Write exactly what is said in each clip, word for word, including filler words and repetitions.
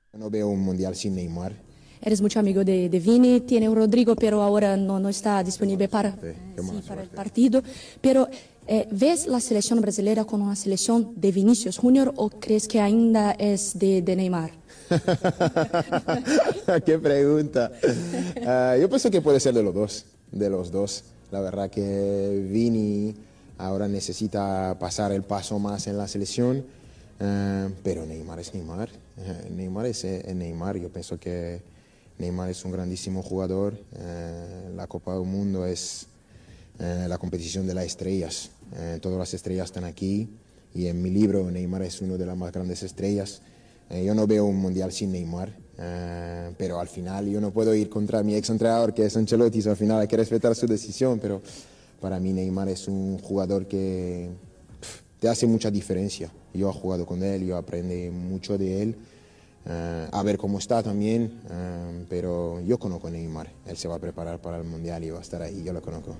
No veo un mundial sin Neymar. Eres mucho amigo de, de Vini, tiene un Rodrigo, pero ahora no, no está disponible para, suerte, sí, para el partido. Pero, eh, ¿ves la selección brasileña como una selección de Vinicius Junior o crees que ainda es de, de Neymar? Qué pregunta. Uh, yo pienso que puede ser de los dos, de los dos. La verdad que Vini ahora necesita pasar el paso más en la selección, uh, pero Neymar es Neymar. Uh, Neymar es, es Neymar. Yo pienso que Neymar es un grandísimo jugador. Uh, la Copa del Mundo es uh, la competición de las estrellas. Uh, todas las estrellas están aquí y en mi libro Neymar es una de las más grandes estrellas. Uh, yo no veo un mundial sin Neymar, uh, pero al final yo no puedo ir contra mi ex entrenador que es Ancelotti, so al final hay que respetar su decisión, pero para mí Neymar es un jugador que pff, te hace mucha diferencia. Yo he jugado con él, yo aprendí mucho de él, uh, a ver cómo está también, uh, pero yo conozco a Neymar, él se va a preparar para el mundial y va a estar ahí, yo lo conozco.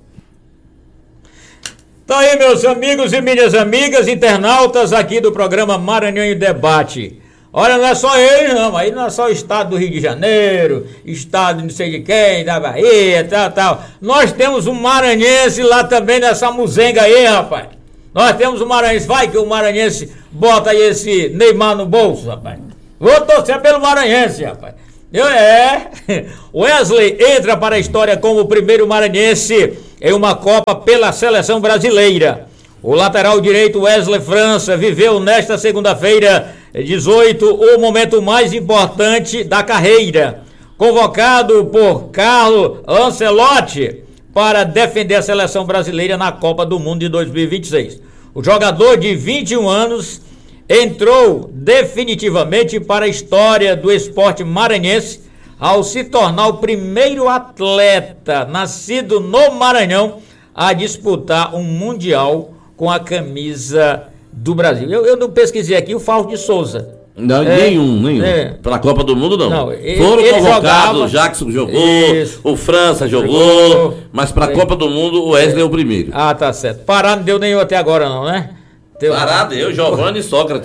Tá aí, meus amigos e minhas amigas internautas aqui do programa Maranhão em Debate. Olha, não é só eles não, aí não é só o estado do Rio de Janeiro, estado de não sei de quem, da Bahia, tal, tal. Nós temos um maranhense lá também nessa muzenga aí, rapaz. Nós temos um maranhense, vai que o maranhense bota aí esse Neymar no bolso, rapaz. Vou torcer pelo maranhense, rapaz. Eu, é, Wesley entra para a história como o primeiro maranhense em uma Copa pela seleção brasileira. O lateral direito Wesley França viveu nesta segunda-feira, dezoito, o momento mais importante da carreira. Convocado por Carlo Ancelotti para defender a seleção brasileira na Copa do Mundo de dois mil e vinte e seis. O jogador de vinte e um anos entrou definitivamente para a história do esporte maranhense ao se tornar o primeiro atleta nascido no Maranhão a disputar um mundial com a camisa do Brasil. Eu, eu não pesquisei aqui o Fausto de Souza. Não, é, nenhum, nenhum. É. Para a Copa do Mundo, não. não ele, Foram ele convocados, jogava, o Jackson jogou, isso, o França jogou, jogou mas para a Copa do Mundo o Wesley é o primeiro. Ah, tá certo. Pará não deu nenhum até agora, não, né? Teu... Pará deu, Giovanni e Sócrates.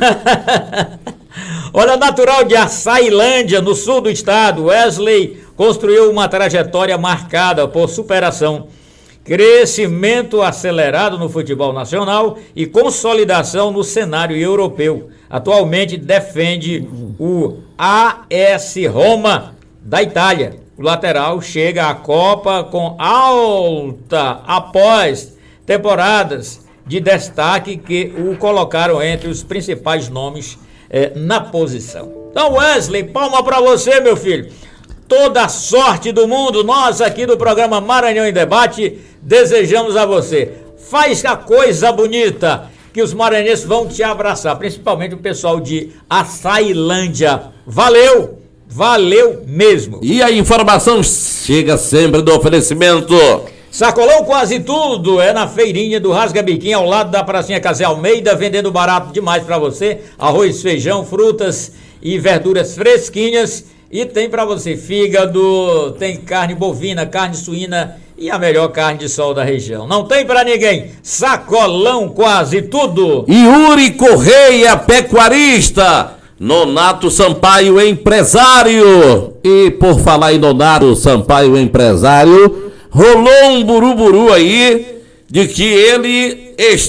Olha, natural de Açailândia, no sul do estado, Wesley construiu uma trajetória marcada por superação, crescimento acelerado no futebol nacional e consolidação no cenário europeu. Atualmente defende o A S Roma da Itália. O lateral chega à Copa com alta após temporadas de destaque que o colocaram entre os principais nomes eh, na posição. Então, Wesley, palma pra você, meu filho. Toda a sorte do mundo, nós aqui do programa Maranhão em Debate desejamos a você. Faz a coisa bonita que os maranhenses vão te abraçar, principalmente o pessoal de Açailândia. Valeu, valeu mesmo. E a informação chega sempre do oferecimento. Sacolão Quase Tudo é na feirinha do Rasga Biquinho, ao lado da pracinha Casé Almeida, vendendo barato demais pra você. Arroz, feijão, frutas e verduras fresquinhas. E tem pra você fígado, tem carne bovina, carne suína e a melhor carne de sol da região. Não tem pra ninguém. Sacolão Quase Tudo. Yuri Correia, pecuarista. Nonato Sampaio, empresário. E por falar em Nonato Sampaio, empresário, rolou um buruburu aí de que ele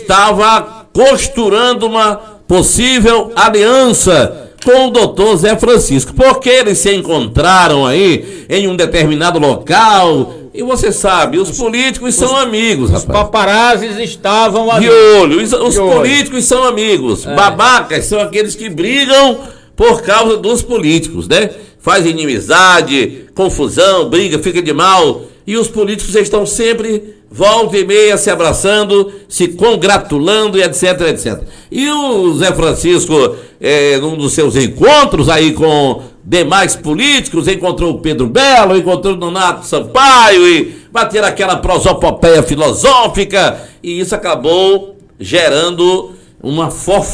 estava costurando uma possível aliança com o doutor Zé Francisco, porque eles se encontraram aí em um determinado local, e você sabe, os políticos são amigos, os rapaz. Paparazzis estavam ali. De olho, os, os políticos são amigos, é. Babacas são aqueles que brigam por causa dos políticos, né? Faz inimizade, confusão, briga, fica de mal, e os políticos estão sempre volta e meia se abraçando, se congratulando e etc, etcétera. E o Zé Francisco, é, num dos seus encontros aí com demais políticos, encontrou o Pedro Belo, encontrou o Nonato Sampaio e bateram aquela prosopopeia filosófica, e isso acabou gerando uma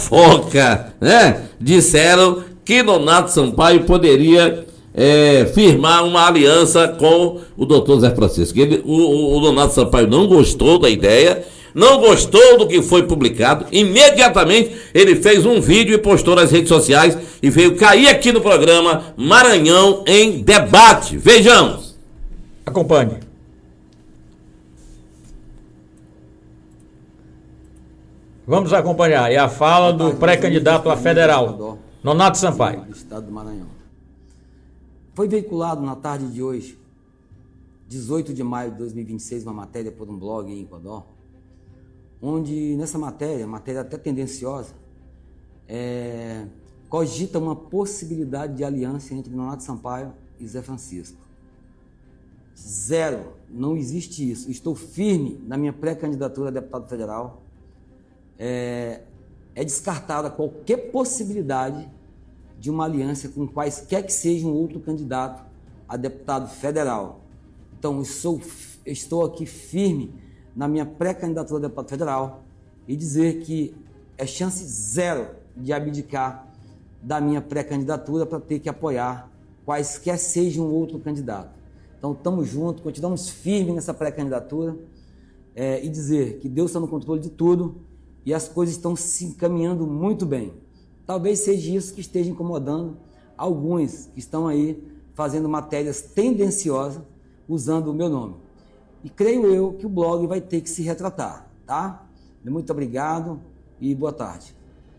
fofoca, né? Disseram que Nonato Sampaio poderia É, firmar uma aliança com o doutor Zé Francisco. Ele, o, o, o Nonato Sampaio não gostou da ideia, não gostou do que foi publicado, imediatamente ele fez um vídeo e postou nas redes sociais e veio cair aqui no programa Maranhão em Debate. Vejamos. Acompanhe. Vamos acompanhar. É a fala do pré-candidato a federal, Nonato Sampaio. Do estado do Maranhão. Foi veiculado na tarde de hoje, dezoito de maio de dois mil e vinte e seis, uma matéria por um blog em Codó, onde nessa matéria, matéria até tendenciosa, é, cogita uma possibilidade de aliança entre Nonato Sampaio e Zé Francisco. Zero, não existe isso. Estou firme na minha pré-candidatura a deputado federal. É, é descartada qualquer possibilidade de uma aliança com quaisquer que seja um outro candidato a deputado federal. Então, eu sou, estou aqui firme na minha pré-candidatura a deputado federal e dizer que é chance zero de abdicar da minha pré-candidatura para ter que apoiar quaisquer seja um outro candidato. Então, estamos juntos, continuamos firmes nessa pré-candidatura é, e dizer que Deus está no controle de tudo e as coisas estão se encaminhando muito bem. Talvez seja isso que esteja incomodando alguns que estão aí fazendo matérias tendenciosas usando o meu nome. E creio eu que o blog vai ter que se retratar, tá? Muito obrigado e boa tarde.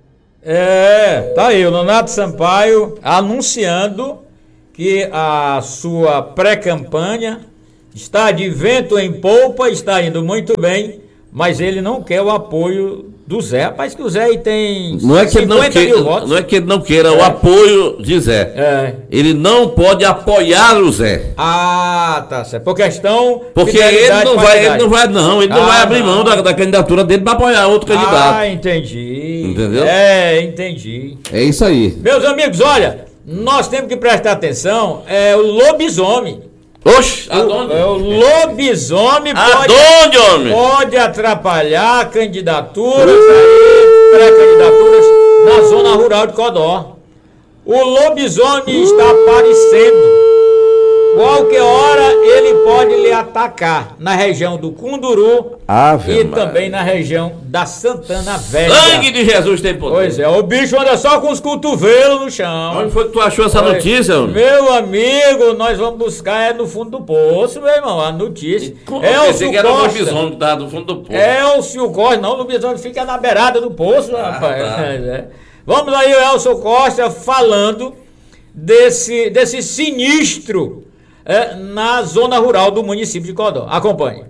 É, tá aí o Nonato Sampaio anunciando que a sua pré-campanha está de vento em polpa, está indo muito bem, mas ele não quer o apoio do Zé. Rapaz, que o Zé aí tem não é que ele não queira, não é que ele não queira é. o apoio de Zé. É. Ele não pode apoiar o Zé. Ah, tá certo. Por questão. Porque ele não vai, ele não vai, não. Ele ah, não vai abrir não. mão da, da candidatura dele para apoiar outro candidato. Ah, entendi. Entendeu? É, entendi. É isso aí. Meus amigos, olha, nós temos que prestar atenção. É o lobisomem. Oxe, aonde? O, o lobisomem pode, homem? pode atrapalhar candidaturas, pré-candidaturas na zona rural de Codó. O lobisomem está aparecendo. Qualquer hora ele pode lhe atacar na região do Cunduru Ave e Maria. Também na região da Santana Velha. Sangue de Jesus tem poder. Pois é, o bicho anda só com os cotovelos no chão. Onde foi que tu achou essa Oi. notícia, homem? Meu amigo, nós vamos buscar é no fundo do poço, meu irmão, a notícia. É o Elcio Costa. O lobisomem que tá no fundo do poço. É o Elcio Costa, não, o lobisomem fica na beirada do poço, ah, rapaz. Tá. É. Vamos aí, o Elcio Costa falando desse, desse sinistro É, na zona rural do município de Codó. Acompanhe.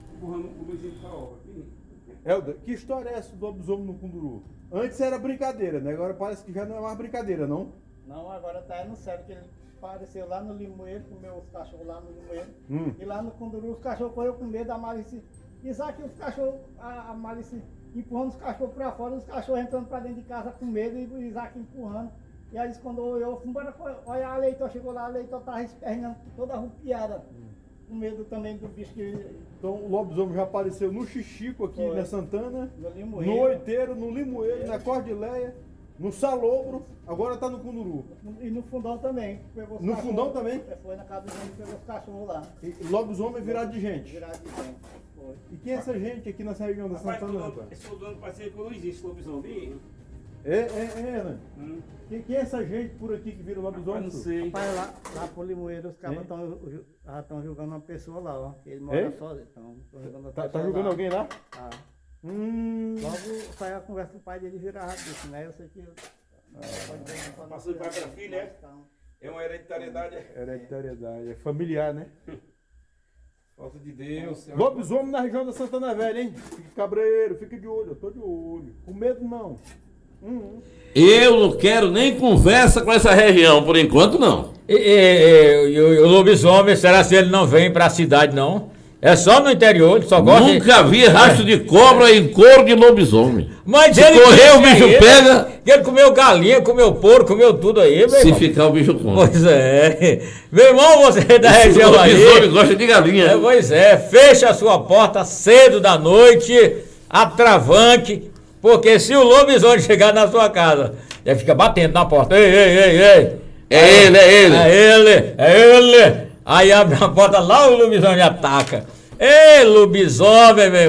Helder, que história é essa do lobisomem no Cunduru? Antes era brincadeira, né? Agora parece que já não é mais brincadeira, não? Não, agora tá no sério, que ele apareceu lá no Limoeiro, comeu os cachorros lá no Limoeiro. Hum. E lá no Cunduru os cachorros correram com medo da Malice. Isaac, os cachorros, a, a Malice empurrando os cachorros pra fora, os cachorros entrando pra dentro de casa com medo e o Isaac empurrando. E aí quando eu fui embora, olha, a Leitor chegou lá, a Leitor tava espernando toda arrupiada, hum. com medo também do bicho que... Então o lobisomem já apareceu no Xixico aqui, Foi. na Santana, no, Limoeiro. no Oiteiro, no Limoeiro, é. na Cordileia, no Salobro, agora tá no Cunduru. E no Fundão também. Pegou no Fundão também? Foi na casa do gente, pegou os cachorros lá. E lobisomem virado de gente? Virado de gente, foi. E quem é essa gente aqui nessa região da Santana? Rapaz, esse dono pode ser que não existe lobisomem. É, é, é, né? Hum. Quem, quem é essa gente por aqui que vira lobisomem? Não sei. Rapaz, lá, lá pro Limoeiro, os caras estão julgando uma pessoa lá, ó. Ele mora é? sozinho. Então, tá, tá julgando lá. alguém lá? Tá. Hum. Logo saiu a conversa do pai dele virar rápido, né? Eu sei que. Ah, passou de pai para filho, é? É uma hereditariedade. Hereditariedade, é familiar, né? Falta de Deus. Lobisomem na região da Santana Velha, hein? Fique cabreiro, fique de olho, eu tô de olho. Com medo não. Uhum. Eu não quero nem conversa com essa região, por enquanto não. E, e, e, o, o lobisomem, será que ele não vem pra cidade não? É só no interior, ele só gosta Nunca de... vi rastro de cobra em couro de lobisomem. Mas Se ele correr o bicho ele, pega... Ele comeu galinha, comeu porco, comeu tudo aí, meu Se irmão. ficar o bicho come. Pois é. Meu irmão, você é da Esse região aí... O lobisomem gosta de galinha. É, pois é, fecha a sua porta cedo da noite, atravanque, porque se o lobisomem chegar na sua casa, ele fica batendo na porta. Ei, ei, ei, ei. É aí, ele, é ele. É ele, é ele. Aí abre a porta lá, o lobisomem ataca. Ei, lobisomem, meu irmão.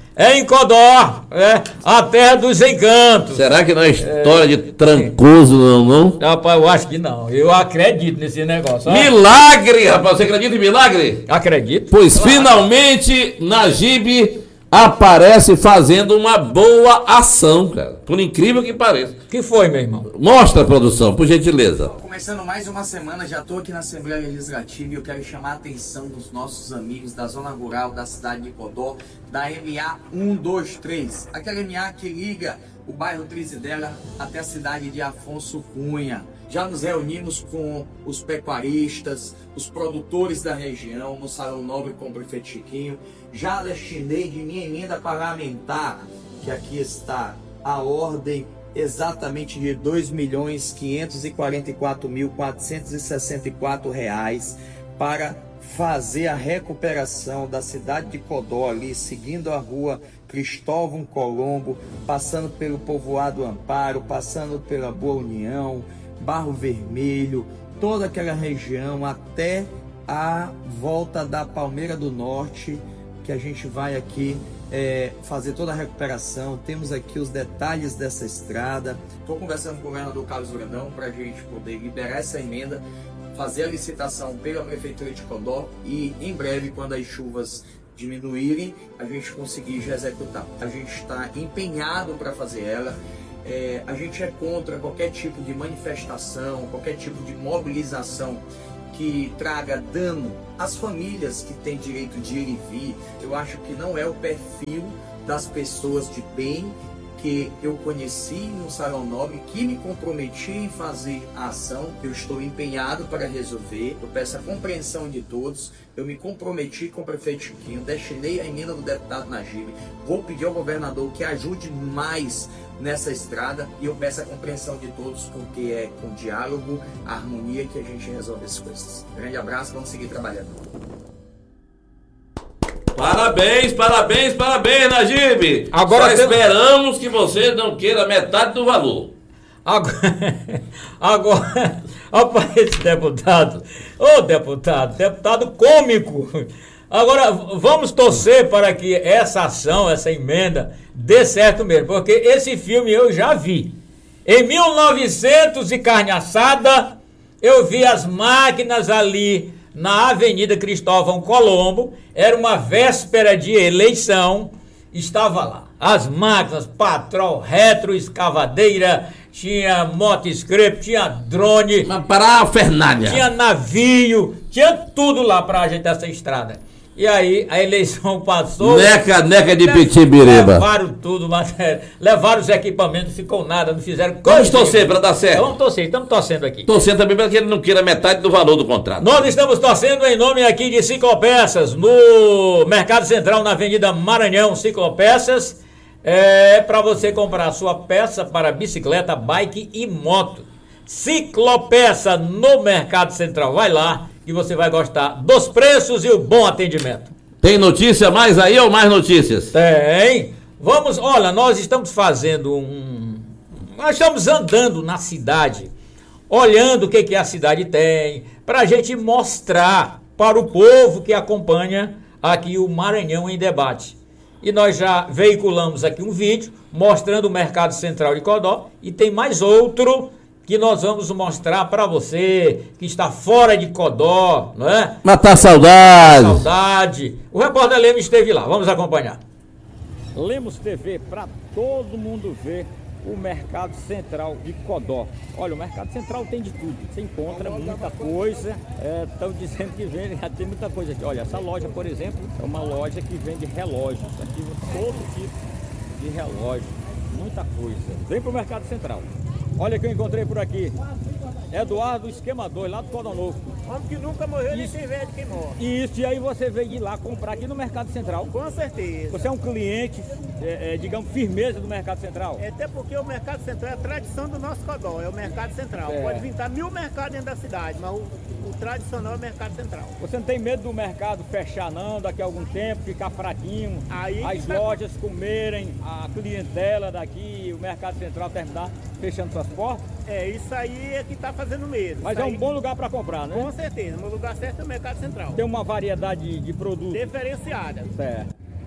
É em Codó, é a terra dos encantos. Será que não é história é... de Trancoso, não, não? Rapaz, eu acho que não. Eu acredito nesse negócio. Milagre, rapaz. Você acredita em milagre? Acredito. Pois claro. Finalmente, Najib aparece fazendo uma boa ação, cara. Por incrível que pareça. Que foi, meu irmão? Mostra a produção, por gentileza. Começando mais uma semana, já estou aqui na Assembleia Legislativa e eu quero chamar a atenção dos nossos amigos da zona rural da cidade de Codó, da M A um dois três. Aquela M A que liga o bairro Trizidela até a cidade de Afonso Cunha. Já nos reunimos com os pecuaristas, os produtores da região, no Salão Nobre com o prefeito Chiquinho. Já destinei de minha emenda parlamentar, que aqui está a ordem exatamente de dois milhões quinhentos e quarenta e quatro mil quatrocentos e sessenta e quatro reais para fazer a recuperação da cidade de Codó ali, seguindo a rua Cristóvão Colombo, passando pelo povoado Amparo, passando pela Boa União, Barro Vermelho, toda aquela região até a volta da Palmeira do Norte, que a gente vai aqui é, fazer toda a recuperação. Temos aqui os detalhes dessa estrada. Estou conversando com o governador Carlos Brandão para a gente poder liberar essa emenda, fazer a licitação pela Prefeitura de Codó e em breve, quando as chuvas diminuírem, a gente conseguir já executar. A gente está empenhado para fazer ela. É, a gente é contra qualquer tipo de manifestação, qualquer tipo de mobilização que traga dano às famílias que têm direito de ir e vir. Eu acho que não é o perfil das pessoas de bem que eu conheci no Salão Nobre, que me comprometi em fazer a ação. Eu estou empenhado para resolver. Eu peço a compreensão de todos. Eu me comprometi com o prefeito Chiquinho, destinei a emenda do deputado Najib. Vou pedir ao governador que ajude mais nessa estrada e eu peço a compreensão de todos, porque é com diálogo, harmonia que a gente resolve as coisas. Grande abraço, vamos seguir trabalhando. Parabéns, parabéns, parabéns, Najib. Agora Só tem... esperamos que você não queira metade do valor. Agora, agora rapaz, esse deputado, ô deputado, deputado cômico. Agora, vamos torcer para que essa ação, essa emenda, dê certo mesmo, porque esse filme eu já vi. Em mil e novecentos e carne assada, eu vi as máquinas ali na Avenida Cristóvão Colombo, era uma véspera de eleição, estava lá. As máquinas, patrol, retro, escavadeira, tinha motoscrep, tinha drone. Mas para a Fernandes. Tinha navio, tinha tudo lá para ajeitar essa estrada. E aí a eleição passou. Neca, neca de Pitibiriba. Levaram tudo, mas, levaram os equipamentos, não ficou nada, não fizeram coisa. Vamos torcer para dar certo. Então, vamos torcer, estamos torcendo aqui. Torcendo também para que ele não queira metade do valor do contrato. Nós estamos torcendo em nome aqui de Ciclopeças, no Mercado Central, na Avenida Maranhão, Ciclopeças. É para você comprar a sua peça para bicicleta, bike e moto. Ciclopeça no Mercado Central. Vai lá que você vai gostar dos preços e o bom atendimento. Tem notícia mais aí ou mais notícias? Tem. Vamos, olha, nós estamos fazendo um... Nós estamos andando na cidade, olhando o que, que a cidade tem, para a gente mostrar para o povo que acompanha aqui o Maranhão em Debate. E nós já veiculamos aqui um vídeo mostrando o Mercado Central de Codó e tem mais outro que nós vamos mostrar para você que está fora de Codó, não é? Matar saudade. Saudade. O repórter Lemos esteve lá, vamos acompanhar. Lemos T V para todo mundo ver o Mercado Central de Codó. Olha, o Mercado Central tem de tudo, você encontra muita coisa, estão é, dizendo que vende, já tem muita coisa aqui. Olha, essa loja, por exemplo, é uma loja que vende relógios, aqui todo tipo de relógio, muita coisa. Vem para o Mercado Central. Olha que eu encontrei por aqui, Eduardo Esquemador, lá do Codó Novo. Homem que nunca morreu nem sem ver de quem morre. Isso, e aí você veio de lá comprar aqui no Mercado Central. Com certeza. Você é um cliente, é, é, digamos, firmeza do Mercado Central? É, até porque o Mercado Central é a tradição do nosso Codó, é o Mercado Central. É. Pode vir mil mercados dentro da cidade, mas o, o tradicional é o Mercado Central. Você não tem medo do mercado fechar não, daqui a algum tempo, ficar fraquinho, aí as lojas vai... comerem, a clientela daqui, o Mercado Central terminar fechando suas portas? É, isso aí é que está fazendo mesmo. Mas isso é um aí... bom lugar para comprar, né? Com certeza, o lugar certo é o Mercado Central. Tem uma variedade de produtos. Diferenciada. Certo.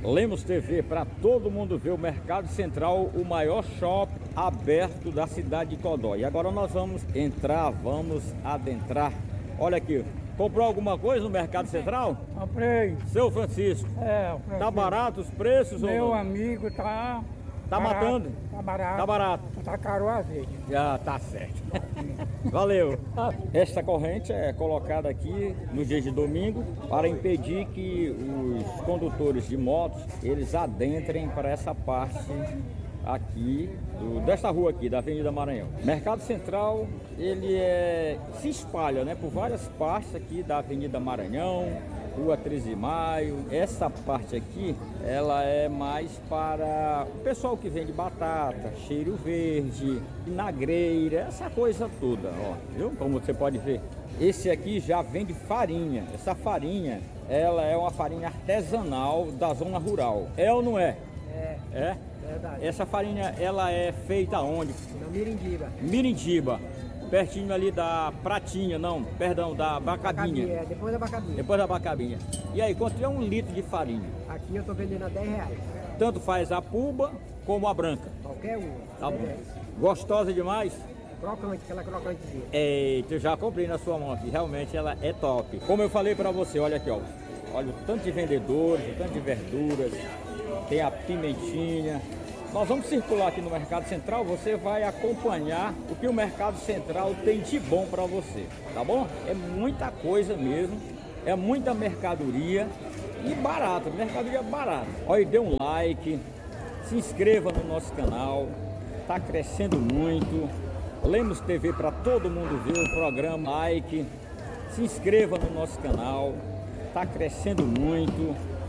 Lemos T V para todo mundo ver o Mercado Central, o maior shopping aberto da cidade de Codó. E agora nós vamos entrar, vamos adentrar. Olha aqui, comprou alguma coisa no Mercado Central? Comprei. Seu Francisco. É, Francisco. Tá barato os preços? Meu ou não? amigo tá... Tá barato, matando? Tá barato. Tá barato. Tá caro o azeite. Já tá certo. Valeu. Esta corrente é colocada aqui nos dias de domingo para impedir que os condutores de motos eles adentrem para essa parte aqui do, desta rua aqui da Avenida Maranhão. Mercado Central ele é, se espalha, né, por várias partes aqui da Avenida Maranhão, Rua treze de maio. Essa parte aqui, ela é mais para o pessoal que vende batata, cheiro verde, vinagreira, essa coisa toda, ó, viu? Como você pode ver. Esse aqui já vende farinha. Essa farinha, ela é uma farinha artesanal da zona rural. É ou não é? É. É? Verdade. Essa farinha, ela é feita onde? Na Mirindiba. Mirindiba. Pertinho ali da Pratinha, não, perdão, da Bacabinha. É, depois da Bacabinha. Depois da Bacabinha. E aí, quanto é um litro de farinha? Aqui eu tô vendendo a dez reais. Tanto faz a puba como a branca. Qualquer uma. Tá bom. Gostosa demais? Crocante, aquela crocantezinha. Eita, eu já comprei na sua mão aqui, realmente ela é top. Como eu falei pra você, olha aqui, ó. Olha o tanto de vendedores, o tanto de verduras, tem a pimentinha. Nós vamos circular aqui no Mercado Central, você vai acompanhar o que o Mercado Central tem de bom para você, tá bom? É muita coisa mesmo, é muita mercadoria e barato, mercadoria barata. Olha, dê um like, se inscreva no nosso canal, tá crescendo muito. Lemos T V para todo mundo ver o programa, like, se inscreva no nosso canal, tá crescendo muito.